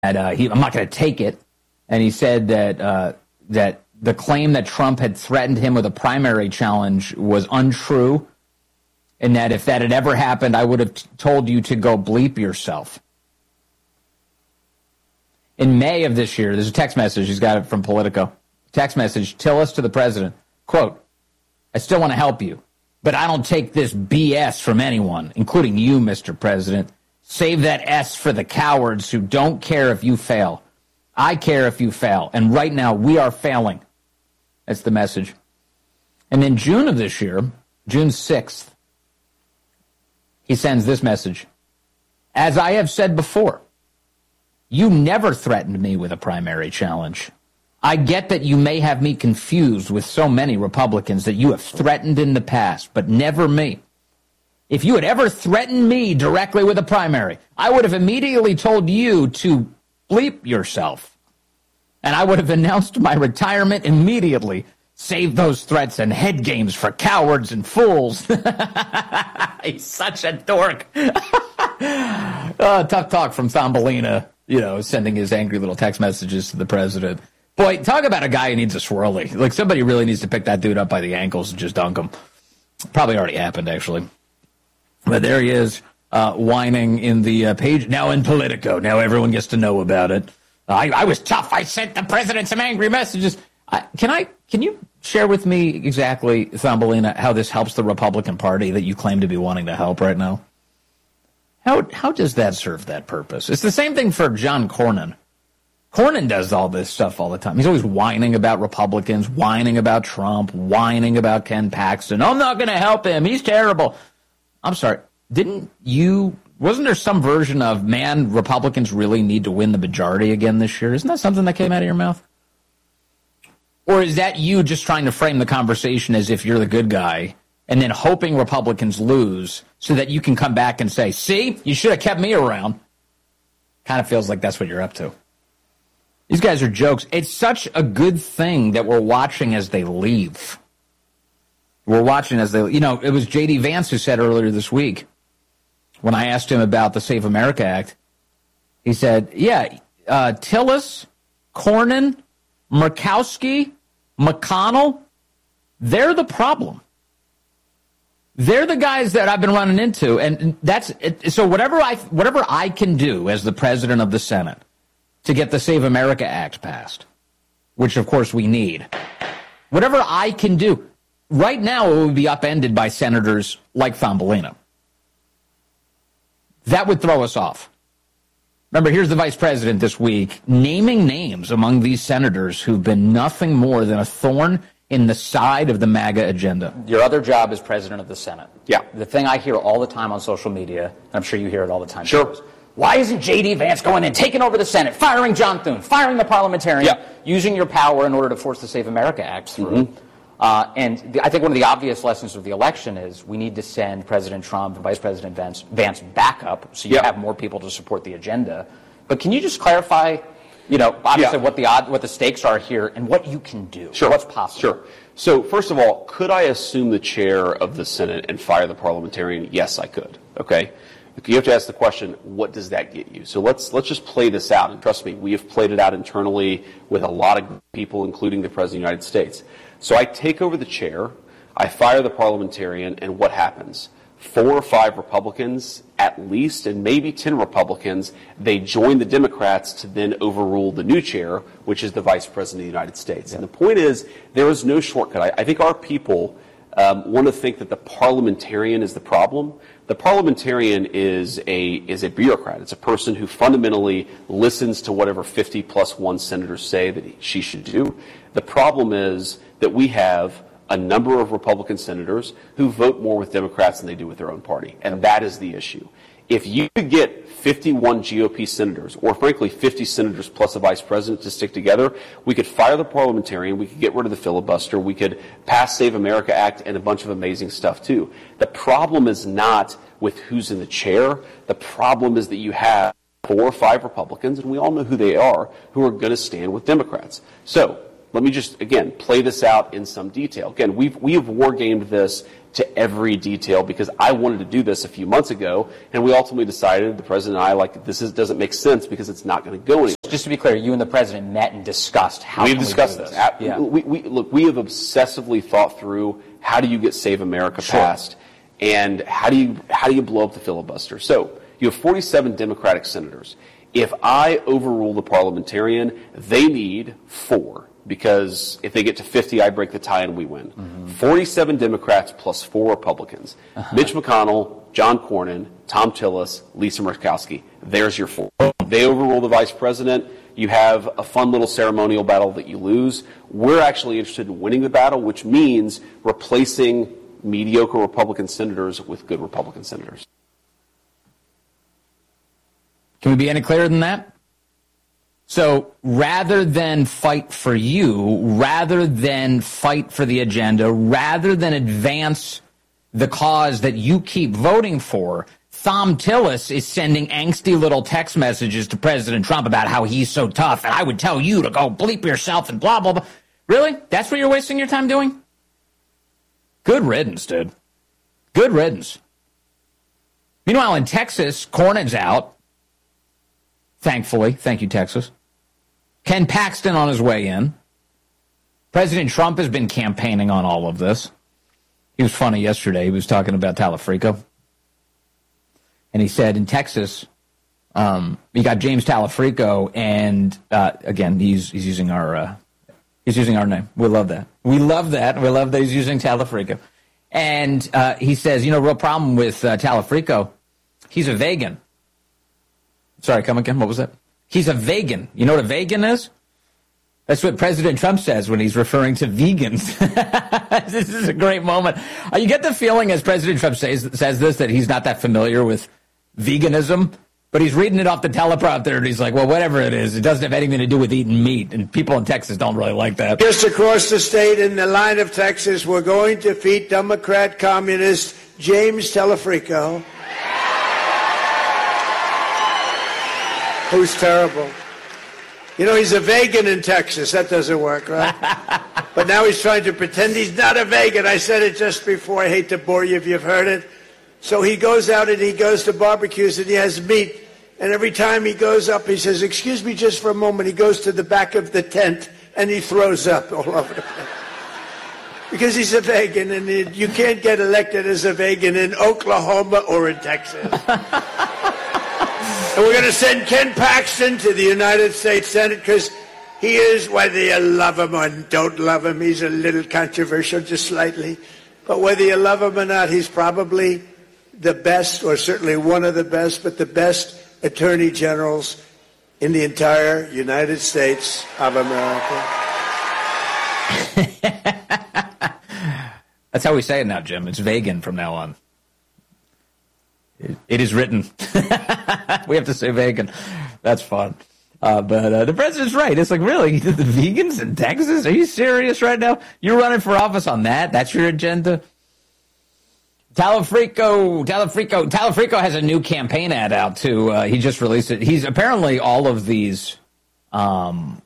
I'm not going to take it. And he said that that the claim that Trump had threatened him with a primary challenge was untrue, and that if that had ever happened, I would have told you to go bleep yourself. In May of this year, there's a text message. He's got it from Politico. Text message, Tillis to the president. Quote, I still want to help you, but I don't take this BS from anyone, including you, Mr. President. Save that S for the cowards who don't care if you fail. I care if you fail, and right now we are failing. That's the message. And in June of this year, June 6th, he sends this message. As I have said before, you never threatened me with a primary challenge. I get that you may have me confused with so many Republicans that you have threatened in the past, but never me. If you had ever threatened me directly with a primary, I would have immediately told you to bleep yourself. And I would have announced my retirement immediately. Save those threats and head games for cowards and fools. He's such a dork. Tough talk from Thumbelina, sending his angry little text messages to the president. Boy, talk about a guy who needs a swirly. Like, somebody really needs to pick that dude up by the ankles and just dunk him. Probably already happened, actually. But there he is, whining in the page. Now in Politico. Now everyone gets to know about it. I was tough. I sent the president some angry messages. Can you share with me exactly, Thumbelina, how this helps the Republican Party that you claim to be wanting to help right now? How does that serve that purpose? It's the same thing for John Cornyn. Cornyn does all this stuff all the time. He's always whining about Republicans, whining about Trump, whining about Ken Paxton. I'm not going to help him. He's terrible. I'm sorry. Wasn't there some version of, man, Republicans really need to win the majority again this year? Isn't that something that came out of your mouth? Or is that you just trying to frame the conversation as if you're the good guy and then hoping Republicans lose so that you can come back and say, see, you should have kept me around? Kind of feels like that's what you're up to. These guys are jokes. It's such a good thing that we're watching as they leave. We're watching as they, it was J.D. Vance who said earlier this week, when I asked him about the Save America Act, he said, Tillis, Cornyn, Murkowski, McConnell, they're the problem. They're the guys that I've been running into, and that's it. So whatever I can do as the president of the Senate to get the Save America Act passed, which of course we need, whatever I can do, right now it would be upended by senators like Thumbelina. That would throw us off. Remember, here's the vice president this week naming names among these senators who've been nothing more than a thorn in the side of the MAGA agenda. Your other job is president of the Senate. Yeah. The thing I hear all the time on social media, and I'm sure you hear it all the time. Sure. Why isn't J.D. Vance going and taking over the Senate, firing John Thune, firing the parliamentarian, using your power in order to force the Save America Act through? Mm-hmm. I think one of the obvious lessons of the election is we need to send President Trump and Vice President Vance back up so you have more people to support the agenda. But can you just clarify, obviously what the stakes are here and what you can do? Sure. What's possible? Sure. So first of all, could I assume the chair of the Senate and fire the parliamentarian? Yes, I could. Okay. You have to ask the question, what does that get you? So let's just play this out. And trust me, we have played it out internally with a lot of people, including the President of the United States. So I take over the chair, I fire the parliamentarian, and what happens? 4 or 5 Republicans, at least, and maybe 10 Republicans, they join the Democrats to then overrule the new chair, which is the Vice President of the United States. And the point is, there is no shortcut. I think our people want to think that the parliamentarian is the problem. The parliamentarian is a bureaucrat. It's a person who fundamentally listens to whatever 50 plus 1 senators say that she should do. The problem is that we have a number of Republican senators who vote more with Democrats than they do with their own party. And that is the issue. If you could get 51 GOP senators, or frankly 50 senators plus a vice president to stick together, we could fire the parliamentarian, we could get rid of the filibuster, we could pass Save America Act and a bunch of amazing stuff too. The problem is not with who's in the chair. The problem is that you have 4 or 5 Republicans, and we all know who they are, who are going to stand with Democrats. So let me just, again, play this out in some detail. Again, we have war-gamed this to every detail because I wanted to do this a few months ago, and we ultimately decided, the President and I, this doesn't make sense because it's not going to go anywhere. Just to be clear, you and the president met and discussed how we've discussed this. Yeah. We have obsessively thought through how do you get Save America passed, and how do you blow up the filibuster. So you have 47 Democratic senators. If I overrule the parliamentarian, they need 4, because if they get to 50, I break the tie and we win. 47 Democrats plus 4 Republicans. Mitch McConnell, John Cornyn, Tom Tillis, Lisa Murkowski. There's your 4. They overrule the vice president. You have a fun little ceremonial battle that you lose. We're actually interested in winning the battle, which means replacing mediocre Republican senators with good Republican senators. Can we be any clearer than that? So rather than fight for you, rather than fight for the agenda, rather than advance the cause that you keep voting for, Thom Tillis is sending angsty little text messages to President Trump about how he's so tough, and I would tell you to go bleep yourself and blah, blah, blah. Really? That's what you're wasting your time doing? Good riddance, dude. Good riddance. Meanwhile, in Texas, Cornyn's out. Thankfully. Thank you, Texas. Ken Paxton on his way in. President Trump has been campaigning on all of this. He was funny yesterday. He was talking about Talafrico. And he said in Texas, you got James Talafrico, and again, he's using our name. We love that. We love that. We love that he's using Talafrico. And he says, real problem with Talafrico, he's a vegan. Sorry, come again. What was that? He's a vegan. You know what a vegan is? That's what President Trump says when he's referring to vegans. This is a great moment. You get the feeling as President Trump says this that he's not that familiar with veganism, but he's reading it off the teleprompter and he's like, well, whatever it is, it doesn't have anything to do with eating meat. And people in Texas don't really like that. Just across the state in the line of Texas, we're going to defeat Democrat communist James Talafrico, who's terrible. He's a vegan in Texas. That doesn't work, right? But now he's trying to pretend he's not a vegan. I said it just before. I hate to bore you if you've heard it. So he goes out and he goes to barbecues and he has meat. And every time he goes up, he says, excuse me just for a moment. He goes to the back of the tent and he throws up all over the place. Because he's a vegan, and you can't get elected as a vegan in Oklahoma or in Texas. And we're going to send Ken Paxton to the United States Senate because he is, whether you love him or don't love him, he's a little controversial, just slightly. But whether you love him or not, he's probably the best, or certainly one of the best, but the best attorney generals in the entire United States of America. That's how we say it now, Jim. It's vegan from now on. It is written. We have to say vegan. That's fun. But the president's right. It's like, really? The vegans in Texas? Are you serious right now? You're running for office on that? That's your agenda? Talafrico has a new campaign ad out, too. He just released it. He's apparently all of these, all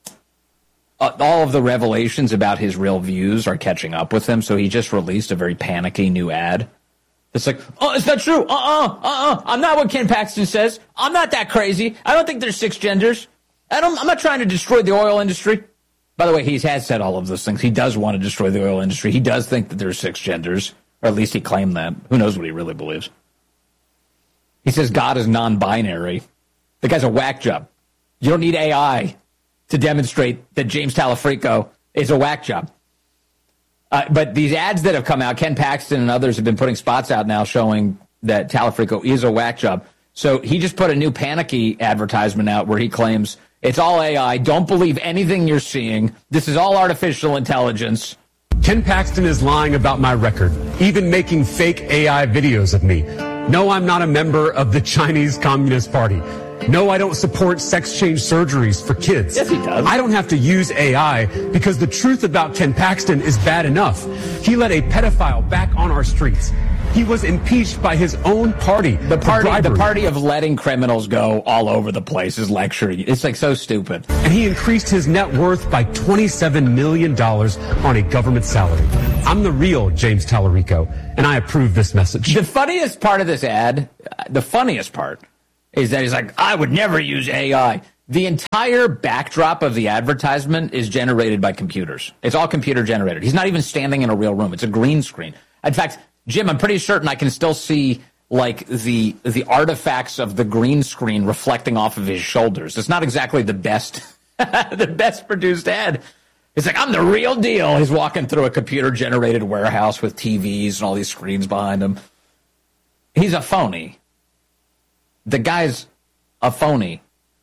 of the revelations about his real views are catching up with him. So he just released a very panicky new ad. It's like, oh, it's not true. I'm not what Ken Paxton says. I'm not that crazy. I don't think there's 6 genders. I'm not trying to destroy the oil industry. By the way, he has said all of those things. He does want to destroy the oil industry. He does think that there's 6 genders, or at least he claimed that. Who knows what he really believes? He says God is non-binary. The guy's a whack job. You don't need AI to demonstrate that James Talafrico is a whack job. But these ads that have come out, Ken Paxton and others have been putting spots out now showing that Talafrico is a whack job. So he just put a new panicky advertisement out where he claims it's all AI. Don't believe anything you're seeing. This is all artificial intelligence. Ken Paxton is lying about my record, even making fake AI videos of me. No, I'm not a member of the Chinese Communist Party. No, I don't support sex change surgeries for kids. Yes, he does. I don't have to use AI because the truth about Ken Paxton is bad enough. He let a pedophile back on our streets. He was impeached by his own party. The party of letting criminals go all over the place is lecturing. It's like so stupid. And he increased his net worth by $27 million on a government salary. I'm the real James Talarico, and I approve this message. The funniest part of this ad, the funniest part, is that he's like, I would never use AI. The entire backdrop of the advertisement is generated by computers. It's all computer generated. He's not even standing in a real room. It's a green screen. In fact, Jim, I'm pretty certain I can still see like the artifacts of the green screen reflecting off of his shoulders. It's not exactly the best the best produced ad. It's like, I'm the real deal. He's walking through a computer generated warehouse with TVs and all these screens behind him. He's a phony. The guy's a phony.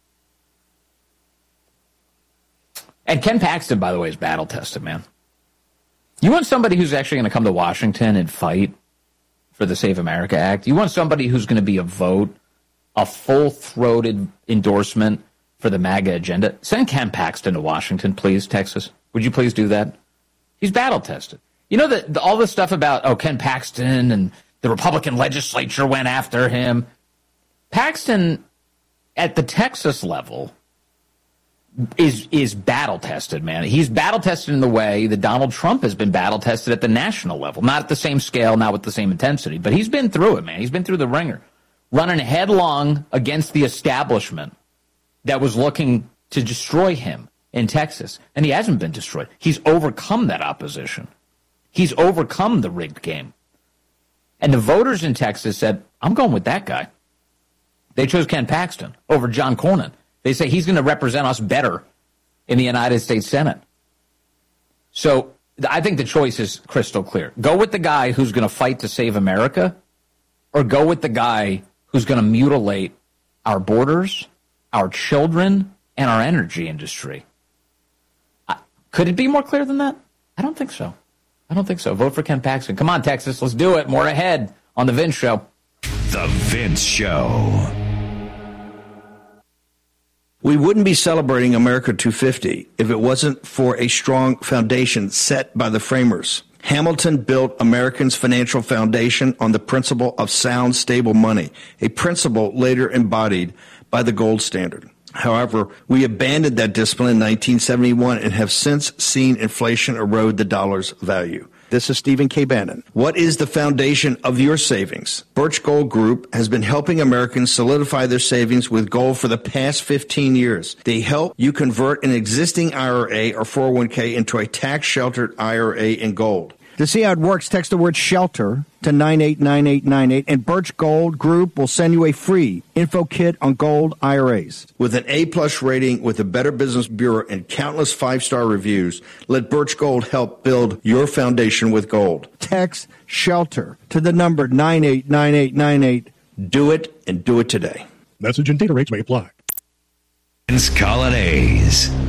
And Ken Paxton, by the way, is battle-tested, man. You want somebody who's actually going to come to Washington and fight for the Save America Act? You want somebody who's going to be a vote, a full-throated endorsement for the MAGA agenda? Send Ken Paxton to Washington, please, Texas. Would you please do that? He's battle-tested. You know, all this stuff about, Ken Paxton and the Republican legislature went after him. Paxton, at the Texas level, is battle-tested, man. He's battle-tested in the way that Donald Trump has been battle-tested at the national level. Not at the same scale, not with the same intensity, but he's been through it, man. He's been through the ringer, running headlong against the establishment that was looking to destroy him in Texas. And he hasn't been destroyed. He's overcome that opposition. He's overcome the rigged game. And the voters in Texas said, I'm going with that guy. They chose Ken Paxton over John Cornyn. They say he's going to represent us better in the United States Senate. So I think the choice is crystal clear. Go with the guy who's going to fight to save America, or go with the guy who's going to mutilate our borders, our children, and our energy industry. Could it be more clear than that? I don't think so. Vote for Ken Paxton. Come on, Texas. Let's do it. More ahead on The Vince Show. The Vince Show. We wouldn't be celebrating America 250 if it wasn't for a strong foundation set by the framers. Hamilton built Americans' financial foundation on the principle of sound, stable money, a principle later embodied by the gold standard. However, we abandoned that discipline in 1971 and have since seen inflation erode the dollar's value. This is Stephen K. Bannon. What is the foundation of your savings? Birch Gold Group has been helping Americans solidify their savings with gold for the past 15 years. They help you convert an existing IRA or 401k into a tax-sheltered IRA in gold. To see how it works, text the word SHELTER to 989898, and Birch Gold Group will send you a free info kit on gold IRAs. With an A-plus rating with the Better Business Bureau and countless 5-star reviews, let Birch Gold help build your foundation with gold. Text SHELTER to the number 989898. Do it, and do it today. Message and data rates may apply. Vince Colonnese.